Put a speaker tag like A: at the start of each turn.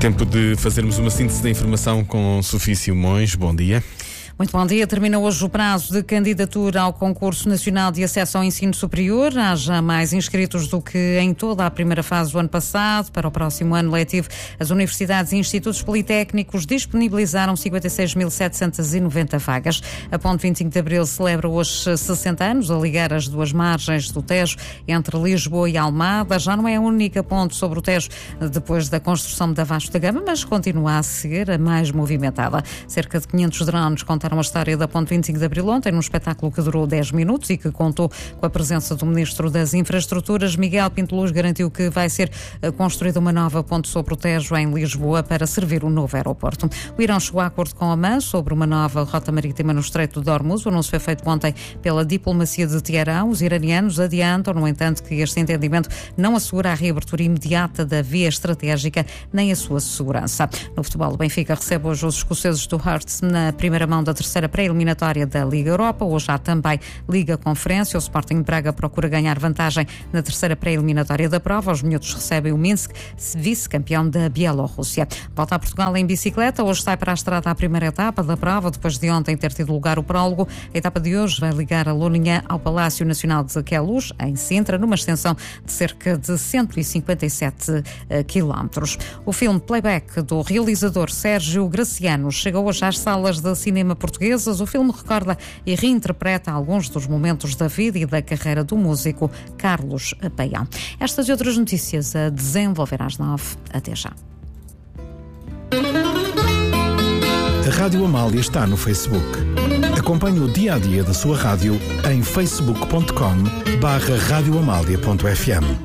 A: Tempo de fazermos uma síntese da informação com Sofia Simões. Bom dia.
B: Muito bom dia. Termina hoje o prazo de candidatura ao Concurso Nacional de Acesso ao Ensino Superior. Há já mais inscritos do que em toda a primeira fase do ano passado. Para o próximo ano letivo, as universidades e institutos politécnicos disponibilizaram 56.790 vagas. A Ponte 25 de Abril celebra hoje 60 anos, a ligar as duas margens do Tejo entre Lisboa e Almada. Já não é a única ponte sobre o Tejo depois da construção da Vasco da Gama, mas continua a ser a mais movimentada. Cerca de 500 drones contaram a história da Ponte 25 de Abril ontem num espetáculo que durou 10 minutos e que contou com a presença do Ministro das Infraestruturas. Miguel Pinto Luz garantiu que vai ser construída uma nova ponte sobre o Tejo em Lisboa para servir o novo aeroporto. O Irão chegou a acordo com a Amã sobre uma nova rota marítima no Estreito de Hormuz. O anúncio foi feito ontem pela diplomacia de Teherão. Os iranianos adiantam, no entanto, que este entendimento não assegura a reabertura imediata da via estratégica nem a sua segurança. No futebol, o Benfica recebe hoje os escoceses do Hearts na primeira mão da terceira pré-eliminatória da Liga Europa. Hoje há também Liga Conferência. O Sporting de Braga procura ganhar vantagem na terceira pré-eliminatória da prova. Os minhotos recebem o Minsk, vice-campeão da Bielorrússia. Volta a Portugal em bicicleta. Hoje sai para a estrada a primeira etapa da prova, depois de ontem ter tido lugar o prólogo. A etapa de hoje vai ligar a Lourinhã ao Palácio Nacional de Queluz, em Sintra, numa extensão de cerca de 157 quilómetros. O filme Playback, do realizador Sérgio Graciano, chegou hoje às salas de cinema portuguesas. O filme recorda e reinterpreta alguns dos momentos da vida e da carreira do músico Carlos Paião. Estas e outras notícias a desenvolver às 9. Até já.
C: A Rádio Amália está no Facebook. Acompanhe o dia-a-dia da sua rádio em facebook.com/radioamalia.fm.